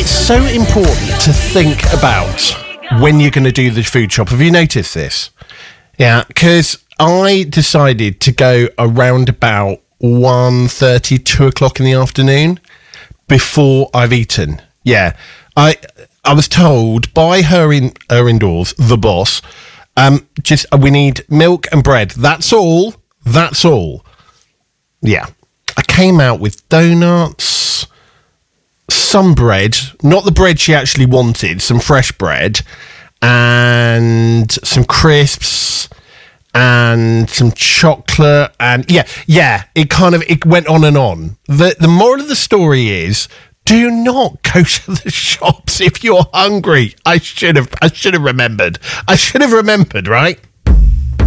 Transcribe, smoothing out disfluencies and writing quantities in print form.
It's so important to think about when you're going to do the food shop. Have you noticed this? Yeah, because I decided to go around about 1:30, 2 o'clock in the afternoon before I've eaten. Yeah, I was told by her indoors, the boss, we need milk and bread. That's all. Yeah. I came out with donuts, some bread, not the bread she actually wanted, some fresh bread, and some crisps, and some chocolate, and it went on and on. The moral of the story is, do not go to the shops if you're hungry. I should have remembered. Right?